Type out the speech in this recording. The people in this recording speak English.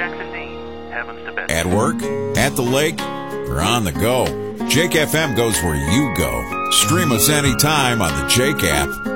Jackson Dean, Heavens to Betsy. At work, at the lake, or on the go, Jake FM goes where you go. Stream us anytime on the Jake app.